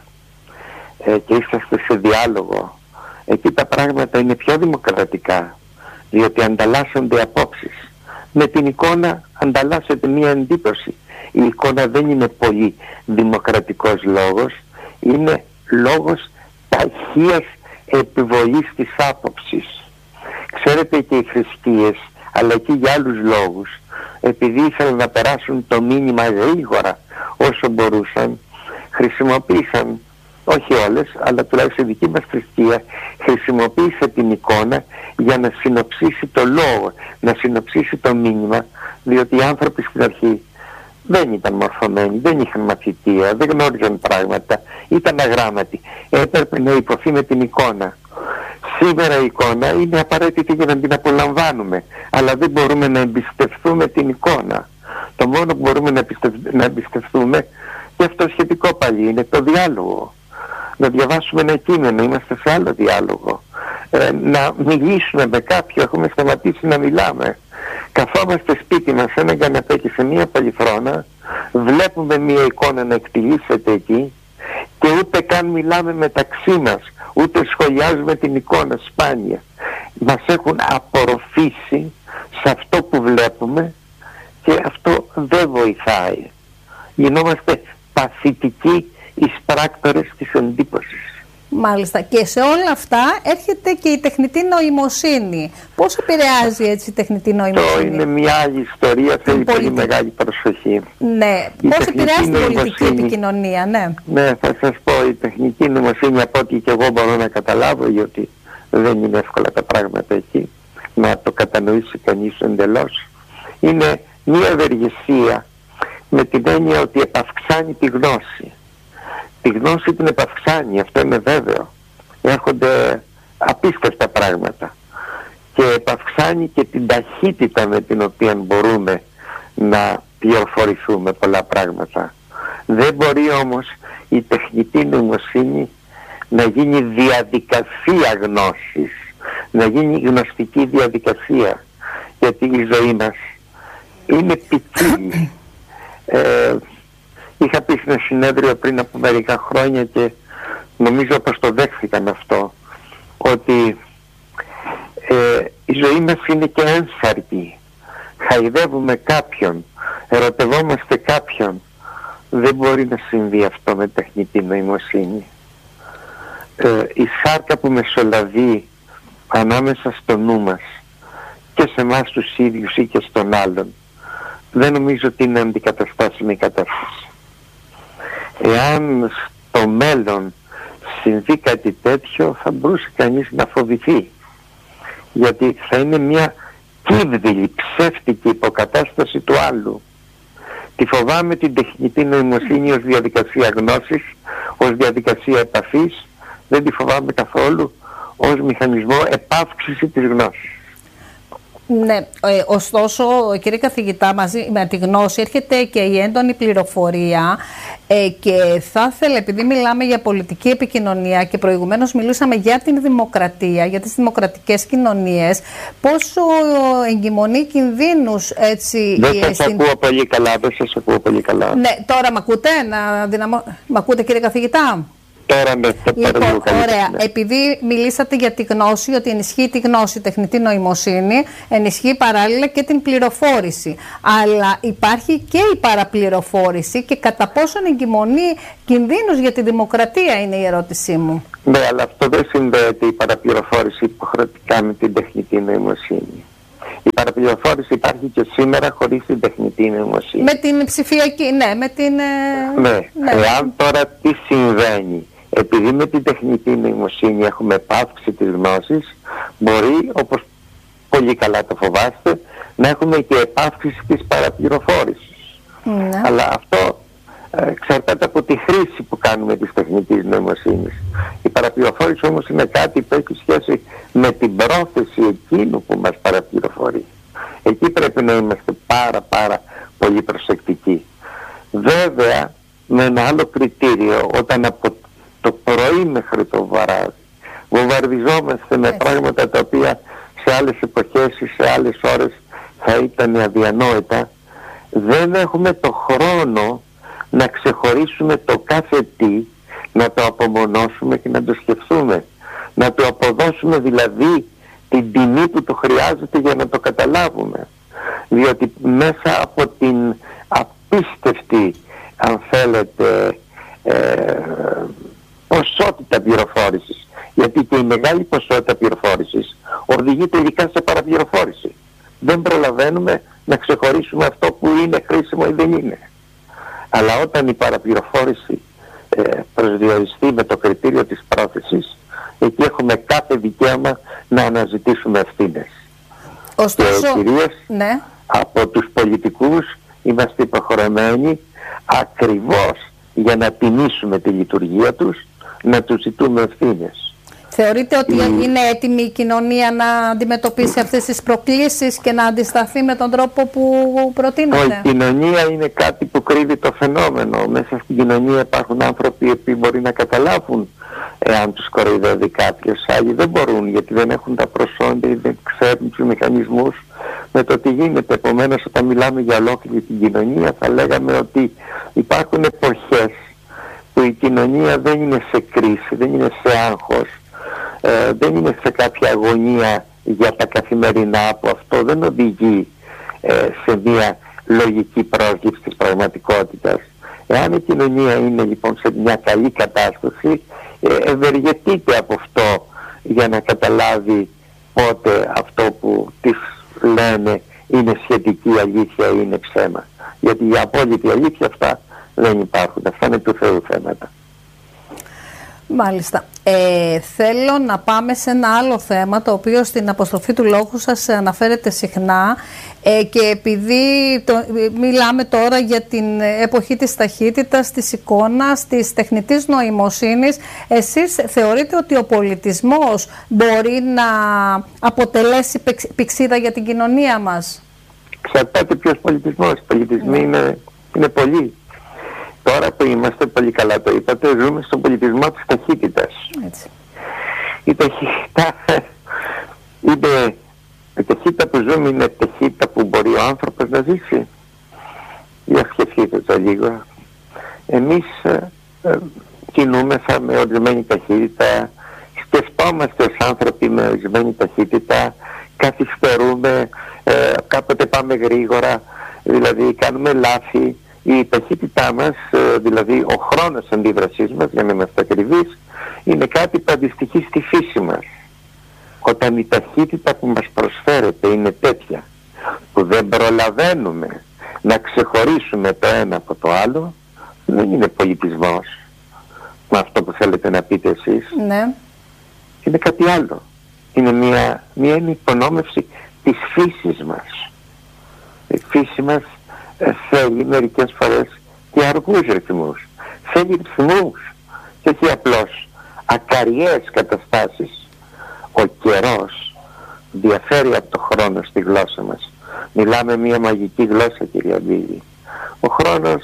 ε, και είσαστε σε διάλογο, εκεί τα πράγματα είναι πιο δημοκρατικά, διότι ανταλλάσσονται απόψεις. Με την εικόνα ανταλλάσσεται μια εντύπωση. Η εικόνα δεν είναι πολύ δημοκρατικός λόγος, είναι λόγος ταχείας επιβολής της άποψης. Ξέρετε, και οι θρησκείες, αλλά και για άλλους λόγους, επειδή ήθελαν να περάσουν το μήνυμα γρήγορα όσο μπορούσαν, χρησιμοποίησαν, όχι όλες, αλλά τουλάχιστον η δική μας θρησκεία χρησιμοποίησε την εικόνα για να συνοψίσει το λόγο, να συνοψίσει το μήνυμα, διότι οι άνθρωποι στην αρχή δεν ήταν μορφωμένοι, δεν είχαν μαθητεία, δεν γνώριζαν πράγματα, ήταν αγράμματοι. Έπρεπε να υποθεί με την εικόνα. Σήμερα η εικόνα είναι απαραίτητη για να την απολαμβάνουμε, αλλά δεν μπορούμε να εμπιστευτούμε την εικόνα. Το μόνο που μπορούμε να, εμπιστευ... να εμπιστευτούμε, και αυτό σχετικό πάλι, είναι το διάλογο. Να διαβάσουμε ένα κείμενο, είμαστε σε άλλο διάλογο. Ε, να μιλήσουμε με κάποιον, έχουμε σταματήσει να μιλάμε. Καθόμαστε σπίτι μας σε έναν καναπέ και σε μία παλιφρόνα, βλέπουμε μία εικόνα να εκτιλήσεται εκεί και ούτε καν μιλάμε μεταξύ μας, ούτε σχολιάζουμε την εικόνα, σπάνια. Μας έχουν απορροφήσει σε αυτό που βλέπουμε και αυτό δεν βοηθάει. Γινόμαστε παθητικοί εισπράκτορες της εντύπωσης. Μάλιστα. Και σε όλα αυτά έρχεται και η τεχνητή νοημοσύνη. Πώς επηρεάζει έτσι η τεχνητή νοημοσύνη? Αυτό είναι μια άλλη ιστορία, θέλει πολύ μεγάλη προσοχή. Ναι. Πώς επηρεάζει την πολιτική επικοινωνία, ναι. Ναι, θα σας πω, η τεχνητή νοημοσύνη, από ό,τι και εγώ μπορώ να καταλάβω, γιατί δεν είναι εύκολα τα πράγματα εκεί, να το κατανοήσει κανείς εντελώς, είναι μια ευεργεσία με την έννοια ότι επαυξάνει τη γνώση. Τη γνώση την επαυξάνει, αυτό είναι βέβαιο. Έρχονται απίστευτα πράγματα. Και επαυξάνει και την ταχύτητα με την οποία μπορούμε να πληροφορηθούμε πολλά πράγματα. Δεν μπορεί όμως η τεχνητή νοημοσύνη να γίνει διαδικασία γνώσης, να γίνει γνωστική διαδικασία. Γιατί η ζωή μας είναι ποικίλη. Ε, Είχα πει σε ένα συνέδριο πριν από μερικά χρόνια και νομίζω πως το δέχθηκαν αυτό, ότι ε, η ζωή μας είναι και ένσαρκη. Χαϊδεύουμε κάποιον, ερωτευόμαστε κάποιον. Δεν μπορεί να συμβεί αυτό με τεχνητή νοημοσύνη. Ε, η σάρκα που μεσολαβεί ανάμεσα στο νου μας και σε εμάς τους ίδιους ή και στον άλλον, δεν νομίζω ότι είναι αντικαταστάσιμη κατάσταση. Εάν στο μέλλον συμβεί κάτι τέτοιο, θα μπορούσε κανείς να φοβηθεί, γιατί θα είναι μια κύβδηλη, ψεύτικη υποκατάσταση του άλλου. Τη φοβάμαι την τεχνητή νοημοσύνη ως διαδικασία γνώσης, ως διαδικασία επαφής, δεν τη φοβάμαι καθόλου ως μηχανισμό επαύξηση της γνώσης. Ναι, ε, ωστόσο κύριε καθηγητά, μαζί με τη γνώση έρχεται και η έντονη πληροφορία ε, και θα ήθελα, επειδή μιλάμε για πολιτική επικοινωνία και προηγουμένως μιλούσαμε για την δημοκρατία, για τις δημοκρατικές κοινωνίες, πόσο εγκυμονεί κινδύνους έτσι... Δεν σας στην... ακούω πολύ καλά, δεν σας ακούω πολύ καλά. Ναι, τώρα μ' ακούτε, να δυναμώ... μ' ακούτε κύριε καθηγητά? Τώρα ναι, λοιπόν, ωραία. Ναι. Επειδή μιλήσατε για τη γνώση, ότι ενισχύει τη γνώση, τεχνητή νοημοσύνη, ενισχύει παράλληλα και την πληροφόρηση. Αλλά υπάρχει και η παραπληροφόρηση και κατά πόσον εγκυμονεί κινδύνους για τη δημοκρατία, είναι η ερώτησή μου. Ναι, αλλά αυτό δεν συνδέεται η παραπληροφόρηση υποχρεωτικά με την τεχνητή νοημοσύνη. Η παραπληροφόρηση υπάρχει και σήμερα χωρίς την τεχνητή νοημοσύνη. Με την ψηφιακή, ναι, με την... Ναι, ναι. Εάν τώρα τι συμβαίνει, επειδή με την τεχνητή νοημοσύνη έχουμε επαύξη της γνώσης, μπορεί, όπως πολύ καλά το φοβάστε, να έχουμε και επαύξηση της παραπληροφόρησης. Ναι. Αλλά αυτό ε, εξαρτάται από τη χρήση που κάνουμε της τεχνητής νοημοσύνης. Η παραπληροφόρηση όμως είναι κάτι που έχει σχέση με την πρόθεση εκείνου που μας παραπληροφορεί. Εκεί πρέπει να είμαστε πάρα πάρα πολύ προσεκτικοί. Βέβαια, με ένα άλλο κριτήριο, όταν από το πρωί μέχρι το βράδυ. Βομβαρδιζόμαστε με πράγματα τα οποία σε άλλες εποχές ή σε άλλες ώρες θα ήταν αδιανόητα. Δεν έχουμε το χρόνο να ξεχωρίσουμε το κάθε τι, να το απομονώσουμε και να το σκεφτούμε. Να το αποδώσουμε δηλαδή την τιμή που το χρειάζεται για να το καταλάβουμε. Διότι μέσα από την απίστευτη, αν θέλετε, ε, ποσότητα πληροφόρησης, γιατί και η μεγάλη ποσότητα πληροφόρησης οδηγεί τελικά σε παραπληροφόρηση. Δεν προλαβαίνουμε να ξεχωρίσουμε αυτό που είναι χρήσιμο ή δεν είναι. Αλλά όταν η παραπληροφόρηση ε, προσδιοριστεί με το κριτήριο της πρόθεσης, εκεί έχουμε κάθε δικαίωμα να αναζητήσουμε ευθύνες. Ωστόσο, και κυρίως ναι. από τους πολιτικούς είμαστε υποχρεωμένοι ακριβώς για να τιμήσουμε τη λειτουργία τους να τους ζητούμε ευθύνες. Θεωρείτε ότι mm. είναι έτοιμη η κοινωνία να αντιμετωπίσει αυτές τις προκλήσεις και να αντισταθεί με τον τρόπο που προτείνεται? Η κοινωνία είναι κάτι που κρύβει το φαινόμενο. Μέσα στην κοινωνία υπάρχουν άνθρωποι που μπορεί να καταλάβουν εάν τους κοροϊδεύει κάποιος. Άλλοι δεν μπορούν, γιατί δεν έχουν τα προσόντα ή δεν ξέρουν τους μηχανισμούς με το τι γίνεται. Επομένως, όταν μιλάμε για ολόκληρη την κοινωνία, θα λέγαμε ότι υπάρχουν εποχές που η κοινωνία δεν είναι σε κρίση, δεν είναι σε άγχος, ε, δεν είναι σε κάποια αγωνία για τα καθημερινά, που αυτό δεν οδηγεί ε, σε μια λογική πρόσληψη της πραγματικότητας. Εάν η κοινωνία είναι λοιπόν σε μια καλή κατάσταση, ε, ευεργετείται από αυτό για να καταλάβει πότε αυτό που της λένε είναι σχετική αλήθεια ή είναι ψέμα. Γιατί η απόλυτη αλήθεια αυτά δεν υπάρχουν. Αυτά είναι του Θεού θέματα. Μάλιστα. Ε, θέλω να πάμε σε ένα άλλο θέμα, το οποίο στην αποστροφή του λόγου σας αναφέρεται συχνά, ε, και επειδή το, μιλάμε τώρα για την εποχή της ταχύτητας, της εικόνας, της τεχνητής νοημοσύνης, εσείς θεωρείτε ότι ο πολιτισμός μπορεί να αποτελέσει πηξίδα για την κοινωνία μας? Εξαρτάται ποιος πολιτισμός. Πολιτισμοί mm. είναι, είναι πολλοί. Τώρα που είμαστε, πολύ καλά το είπατε, ζούμε στον πολιτισμό της ταχύτητας. Έτσι. Η ταχύτητα είναι, η ταχύτητα που ζούμε είναι ταχύτητα που μπορεί ο άνθρωπος να ζήσει. Για σκεφτείτε το λίγο. Εμείς ε, ε, κινούμεθα με ορισμένη ταχύτητα, σκεφτόμαστε ως άνθρωποι με ορισμένη ταχύτητα, καθυστερούμε, ε, κάποτε πάμε γρήγορα, δηλαδή κάνουμε λάθη. Η ταχύτητά μας, δηλαδή ο χρόνος αντίδρασής μας, για να είμαστε ακριβείς, είναι κάτι που αντιστοιχεί στη φύση μας. Όταν η ταχύτητα που μας προσφέρεται είναι τέτοια που δεν προλαβαίνουμε να ξεχωρίσουμε το ένα από το άλλο, δεν είναι πολιτισμός με αυτό που θέλετε να πείτε εσείς. Ναι. Είναι κάτι άλλο. Είναι μια, μια υπονόμευση της φύσης μας. Η φύση μας θέλει μερικές φορές και αργούς ρυθμούς. Θέλει ρυθμούς και όχι απλώς ακαριές καταστάσεις. Ο καιρός διαφέρει από το χρόνο στη γλώσσα μας. Μιλάμε μια μαγική γλώσσα, κυρία Μπίλη. Ο χρόνος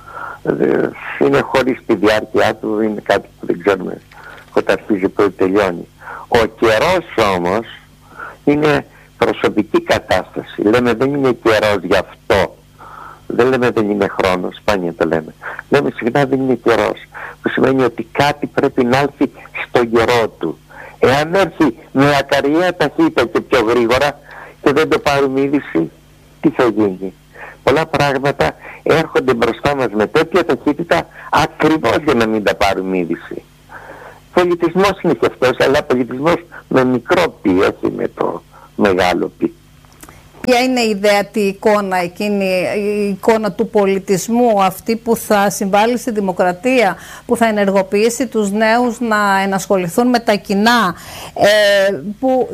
ε, είναι χωρίς τη διάρκεια του, είναι κάτι που δεν ξέρουμε πότε αρχίζει, πότε τελειώνει. Ο καιρός όμως είναι προσωπική κατάσταση. Λέμε δεν είναι καιρός γι' αυτό. Δεν λέμε δεν είναι χρόνος, σπάνια το λέμε. Λέμε συχνά δεν είναι καιρός, που σημαίνει ότι κάτι πρέπει να έρθει στον καιρό του. Εάν έρθει με ακαριαία ταχύτητα και πιο γρήγορα και δεν το πάρουμε είδηση, τι θα γίνει? Πολλά πράγματα έρχονται μπροστά μας με τέτοια ταχύτητα ακριβώς για να μην τα πάρουμε είδηση. Πολιτισμός είναι και αυτός, αλλά πολιτισμός με μικρό πι, όχι με το μεγάλο πι. Ποια είναι η ιδεατή εικόνα εκείνη, η εικόνα του πολιτισμού, αυτή που θα συμβάλλει στη δημοκρατία, που θα ενεργοποιήσει τους νέους να ενασχοληθούν με τα κοινά? Ε, που,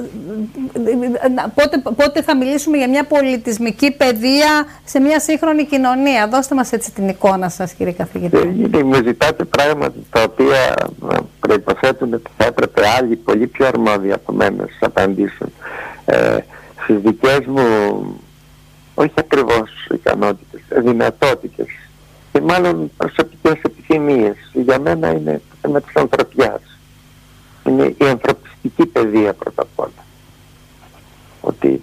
πότε, πότε θα μιλήσουμε για μια πολιτισμική παιδεία σε μια σύγχρονη κοινωνία? Δώστε μας έτσι την εικόνα σας, κύριε καθηγητή. Ε, μου ζητάτε πράγματα τα οποία προϋποθέτουν ότι θα έπρεπε άλλοι πολύ πιο αρμόδιοι από μένα να σας απαντήσουν. Ε, στις δικές μου, όχι ακριβώς ικανότητες, δυνατότητες και μάλλον προσωπικές επιθυμίες. Για μένα είναι το θέμα της ανθρωπιάς. Είναι η ανθρωπιστική παιδεία πρώτα απ' όλα. Ότι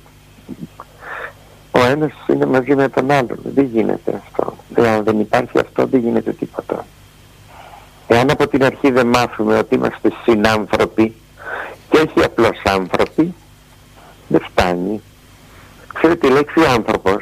ο ένας είναι μαζί με τον άλλον. Δεν γίνεται αυτό. Αν δεν υπάρχει αυτό, δεν γίνεται τίποτα. Εάν από την αρχή δεν μάθουμε ότι είμαστε συνάνθρωποι και όχι απλώς άνθρωποι, δεν φτάνει. Ξέρετε, η λέξη άνθρωπος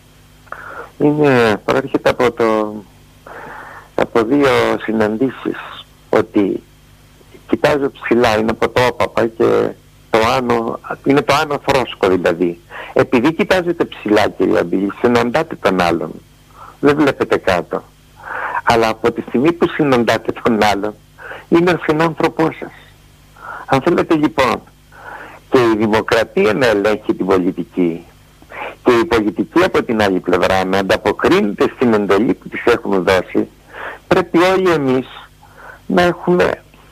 είναι, προέρχεται από, το, από δύο συναντήσεις. Ότι κοιτάζω ψηλά, είναι από το όπαπα και το άνω, είναι το άνω φρόσκο δηλαδή. Επειδή κοιτάζετε ψηλά, κύριε Αμπίλη, συναντάτε τον άλλον. Δεν βλέπετε κάτω. Αλλά από τη στιγμή που συναντάτε τον άλλον, είναι ο συνάνθρωπός σας. Αν θέλετε λοιπόν και η δημοκρατία να ελέγχει την πολιτική και η πολιτική από την άλλη πλευρά να ανταποκρίνεται στην εντολή που της έχουν δώσει, πρέπει όλοι εμείς να έχουμε,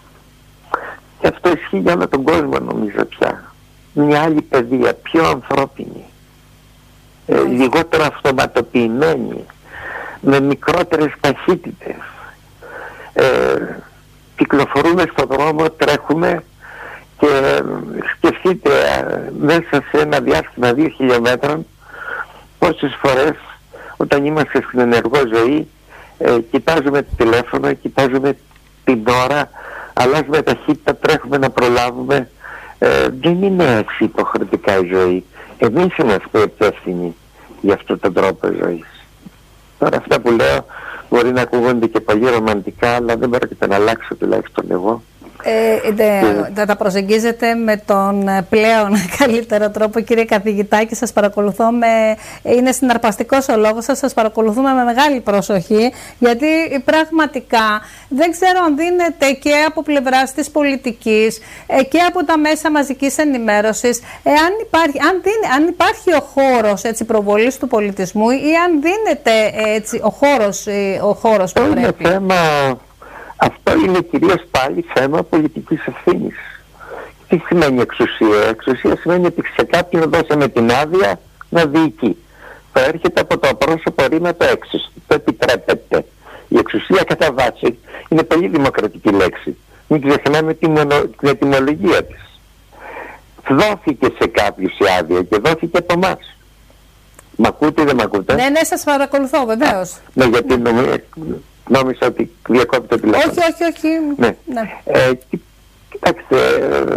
και αυτό ισχύει για όλο τον κόσμο νομίζω πια, μια άλλη παιδεία, πιο ανθρώπινη, ε, λιγότερο αυτοματοποιημένη, με μικρότερες ταχύτητες. Ε, κυκλοφορούμε στον δρόμο, τρέχουμε και σκεφτείτε μέσα σε ένα διάστημα δύο χιλιόμετρων πόσες φορές όταν είμαστε στην ενεργό ζωή ε, κοιτάζουμε το τηλέφωνο, κοιτάζουμε την ώρα, αλλάζουμε ταχύτητα, τρέχουμε να προλάβουμε. Ε, δεν είναι έτσι υποχρεωτικά η ζωή. Εμείς είμαστε υπεύθυνοι για αυτόν τον τρόπο ζωής. Τώρα αυτά που λέω μπορεί να ακούγονται και πολύ ρομαντικά, αλλά δεν πρόκειται να αλλάξω τουλάχιστον εγώ. Ε, δε, θα τα προσεγγίζετε με τον πλέον καλύτερο τρόπο, κύριε καθηγητά, και σας παρακολουθώ με, είναι συναρπαστικός ο λόγος σας, σας παρακολουθούμε με μεγάλη προσοχή, γιατί πραγματικά δεν ξέρω αν δίνεται και από πλευράς της πολιτικής και από τα μέσα μαζικής ενημέρωσης, εάν υπάρχει, αν, δίνει, αν υπάρχει ο χώρος έτσι, προβολής του πολιτισμού ή αν δίνεται έτσι, ο χώρος, ο χώρος που είναι πρέπει. Θέμα... Αυτό είναι κυρίως πάλι θέμα πολιτικής ευθύνης. Τι σημαίνει εξουσία? Εξουσία σημαίνει ότι σε κάποιον δώσαμε την άδεια να διοικεί. Προέρχεται από το απρόσωπο ρήμα το έξω. Το επιτρέπεται. Η εξουσία κατά βάση είναι πολύ δημοκρατική λέξη. Μην ξεχνάμε την ετυμολογία της. Δόθηκε σε κάποιους η άδεια και δόθηκε από εμάς. Μ' ακούτε ή δεν μ' ακούτε? Ναι, ναι, σας παρακολουθώ βεβαίως. Ναι, γιατί νομίζω... Νόμιζα ότι διακόπτει το τηλέφωνο. Όχι, όχι, όχι. Ναι. Ναι. Ε, κοιτάξτε, ε,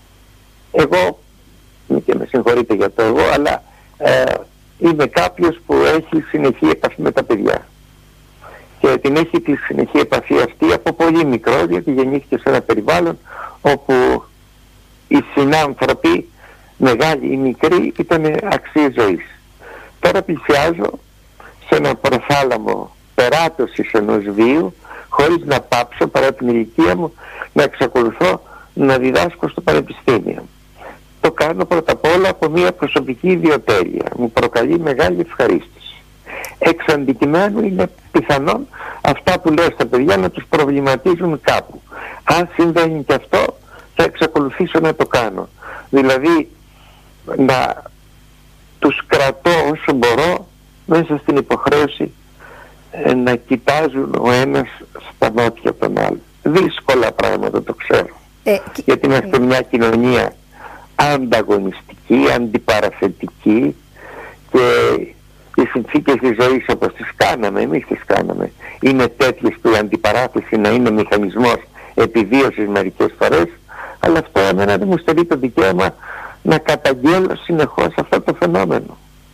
εγώ, και με συγχωρείτε για το εγώ, αλλά ε, είμαι κάποιος που έχει συνεχή επαφή με τα παιδιά. Και την έχει τη συνεχή επαφή αυτή από πολύ μικρό, γιατί γεννήθηκε σε ένα περιβάλλον όπου οι συνάνθρωποι, μεγάλοι ή μικροί, ήταν αξίες ζωής. Τώρα πλησιάζω σε ένα προθάλαμο περάτωσης ενός βίου, χωρίς να πάψω παρά την ηλικία μου να εξακολουθώ να διδάσκω στο πανεπιστήμιο. Το κάνω πρώτα απ' όλα από μια προσωπική ιδιοτέλεια. Μου προκαλεί μεγάλη ευχαρίστηση. Εξ αντικειμένου είναι πιθανόν αυτά που λέω στα παιδιά να τους προβληματίζουν κάπου. Αν συμβαίνει και αυτό, θα εξακολουθήσω να το κάνω. Δηλαδή να τους κρατώ όσο μπορώ μέσα στην υποχρέωση να κοιτάζουν ο ένας στα μάτια των άλλων. Δύσκολα πράγματα, το ξέρω. Ε, γιατί είμαστε ε, μια κοινωνία ανταγωνιστική, αντιπαραθετική, και οι συνθήκες της ζωής όπως τις κάναμε, εμείς τις κάναμε, είναι τέτοιες που η αντιπαράθεση να είναι μηχανισμός επιβίωσης μερικές φορές, αλλά αυτό εμένα δεν μου στερεί το δικαίωμα να καταγγέλω συνεχώς αυτό το φαινόμενο.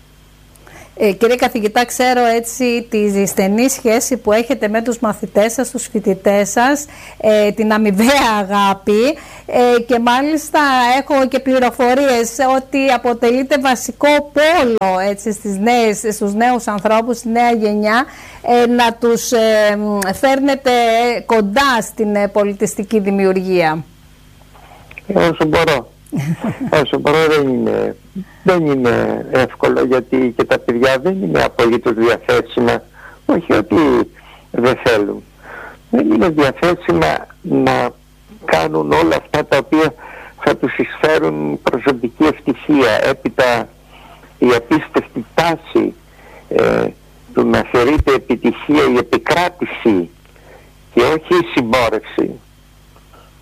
Ε, κύριε καθηγητά, ξέρω έτσι τη στενή σχέση που έχετε με τους μαθητές σας, τους φοιτητές σας, ε, την αμοιβαία αγάπη, ε, και μάλιστα έχω και πληροφορίες ότι αποτελείται βασικό πόλο έτσι, στις νέες, στους νέους ανθρώπους, στη νέα γενιά, ε, να τους ε, φέρνετε κοντά στην ε, πολιτιστική δημιουργία. Ε, όσο μπορώ. Όσο μπορώ. δεν είναι, δεν είναι εύκολο, γιατί και τα παιδιά δεν είναι απολύτως διαθέσιμα, όχι ότι δεν θέλουν, δεν είναι διαθέσιμα να κάνουν όλα αυτά τα οποία θα τους εισφέρουν προσωπική ευτυχία. Έπειτα η απίστευτη τάση ε, του να θεωρείται επιτυχία η επικράτηση και όχι η συμπόρευση,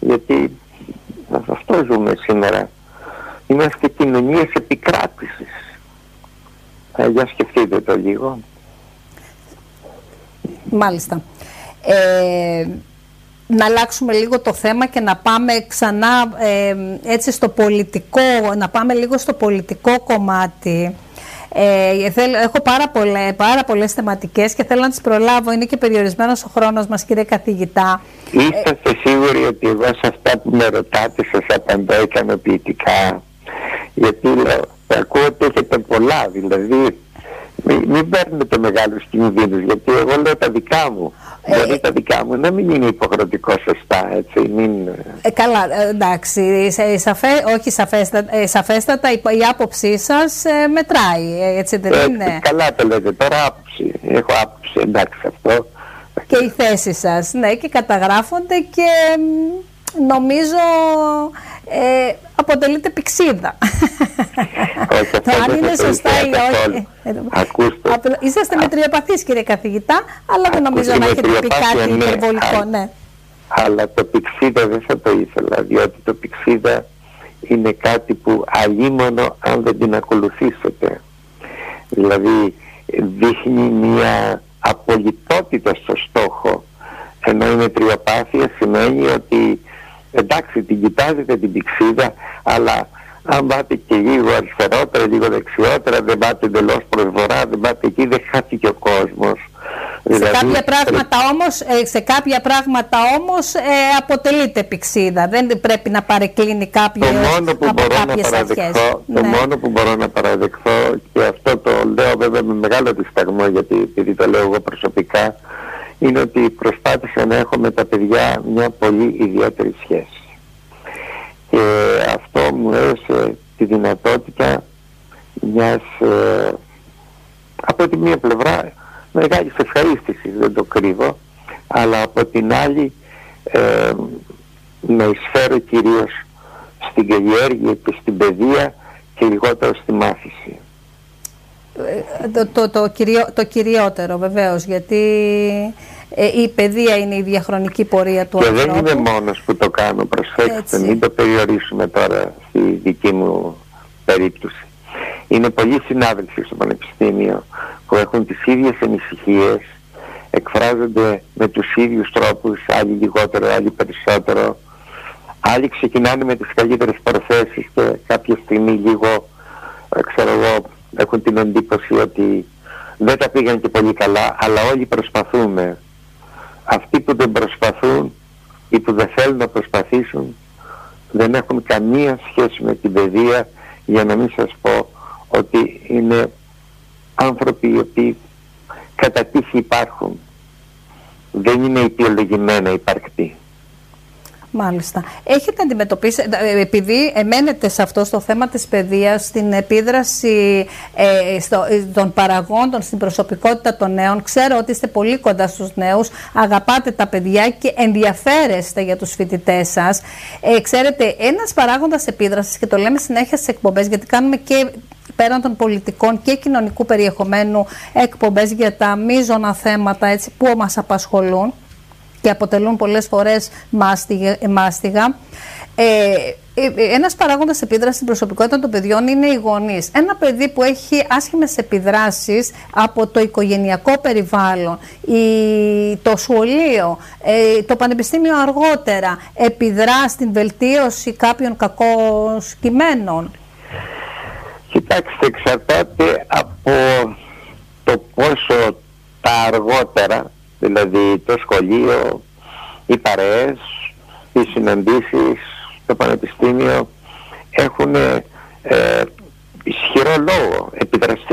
γιατί αυτό ζούμε σήμερα. Είμαστε κοινωνίες επικράτησης. Ε, για σκεφτείτε το λίγο. Μάλιστα. Ε, να αλλάξουμε λίγο το θέμα και να πάμε ξανά ε, έτσι στο πολιτικό, να πάμε λίγο στο πολιτικό κομμάτι. Ε, θέλω, έχω πάρα, πολλές, πάρα πολλές θεματικές και θέλω να τις προλάβω. Είναι και περιορισμένος ο χρόνος μας, κύριε καθηγητά. Είσαστε ε, σίγουροι ότι εγώ σε αυτά που με ρωτάτε σας απαντώ ικανοποιητικά? Γιατί λέω, ακούω ότι έχετε πολλά, δηλαδή μην, μην παίρνετε μεγάλους κινδύνους, γιατί εγώ λέω τα δικά μου. Ε, δηλαδή τα δικά μου να μην είναι υποχρεωτικό σωστά, έτσι, μην... Ε, καλά, εντάξει, σαφέ, όχι σαφέστατα, ε, σαφέστατα η, η άποψή σας ε, μετράει, έτσι δεν ε, είναι? Καλά το λέτε, τώρα άποψη, έχω άποψη, εντάξει αυτό. Και οι θέσεις σας, ναι, και καταγράφονται και νομίζω ε, αποτελείται πηξίδα. Όχι, το αν είναι σωστά ή όχι. Ακούστε. Είσαστε μετριοπαθείς, κύριε καθηγητά, αλλά δεν νομίζω να έχετε πει κάτι ναι, υπερβολικό. α, ναι. Αλλά το πηξίδα δεν θα το ήθελα, διότι το πηξίδα είναι κάτι που αλίμονο αν δεν την ακολουθήσετε. Δηλαδή δείχνει μια απολυτότητα στο στόχο, ενώ η μετριοπάθεια σημαίνει ότι εντάξει την κοιτάζετε την πηξίδα, αλλά αν πάτε και λίγο αριστερότερα, λίγο δεξιότερα, δεν πάτε εντελώς προς βορρά, δεν πάτε εκεί, δεν χάθηκε ο κόσμος. Σε, δηλαδή, κάποια πράγματα όμως, σε κάποια πράγματα όμως ε, αποτελείται πηξίδα. Δεν πρέπει να παρεκκλίνει κάποιο από κάποιες αρχές. Το ναι. μόνο που μπορώ να παραδεχθώ, και αυτό το λέω βέβαια με μεγάλο δισταγμό, γιατί επειδή το λέω εγώ προσωπικά, είναι ότι προσπάθησα να έχω με τα παιδιά μια πολύ ιδιαίτερη σχέση. Και αυτό μου έδωσε τη δυνατότητα μιας, ε, από τη μία πλευρά, μεγάλης ευχαρίστησης, δεν το κρύβω, αλλά από την άλλη ε, να εισφέρω κυρίως στην καλλιέργεια και στην παιδεία και λιγότερο στη μάθηση. Το, το, το, κυριό, το κυριότερο βεβαίως, γιατί ε, η παιδεία είναι η διαχρονική πορεία του και ανθρώπου. Και δεν είμαι μόνος που το κάνω, προσέξτε, μην το περιορίσουμε τώρα στη δική μου περίπτωση. Είναι πολλοί συνάδελφοι στο Πανεπιστήμιο που έχουν τις ίδιες ανησυχίες, εκφράζονται με τους ίδιους τρόπους, άλλοι λιγότερο, άλλοι περισσότερο. Άλλοι ξεκινάνε με τις καλύτερες προθέσεις και κάποια στιγμή λίγο, ξέρω εγώ, έχουν την εντύπωση ότι δεν τα πήγαν και πολύ καλά, αλλά όλοι προσπαθούμε. Αυτοί που δεν προσπαθούν ή που δεν θέλουν να προσπαθήσουν δεν έχουν καμία σχέση με την παιδεία, για να μην σας πω ότι είναι άνθρωποι οι οποίοι κατά τύχη υπάρχουν. Δεν είναι αιτιολογημένα υπαρκτοί. Μάλιστα. Έχετε αντιμετωπίσει, επειδή εμένετε σε αυτό στο θέμα της παιδείας, στην επίδραση ε, στο, των παραγόντων στην προσωπικότητα των νέων, ξέρω ότι είστε πολύ κοντά στους νέους, αγαπάτε τα παιδιά και ενδιαφέρεστε για τους φοιτητές σας. Ε, ξέρετε, ένας παράγοντας επίδρασης, και το λέμε συνέχεια στις εκπομπές, γιατί κάνουμε και πέραν των πολιτικών και κοινωνικού περιεχομένου εκπομπές για τα μείζωνα θέματα, έτσι, που μας απασχολούν και αποτελούν πολλές φορές μάστιγα. μάστιγα. Ε, ένας παράγοντας επίδρασης στην προσωπικότητα των παιδιών είναι οι γονείς. Ένα παιδί που έχει άσχημες επιδράσεις από το οικογενειακό περιβάλλον, η, το σχολείο, ε, το πανεπιστήμιο αργότερα, επιδρά στην βελτίωση κάποιων κακών κειμένων. Κοιτάξτε, εξαρτάται από το πόσο τα αργότερα, δηλαδή το σχολείο, οι παρέες, οι συναντήσεις στο πανεπιστήμιο έχουν ε, ισχυρό λόγο, επιδραστικό.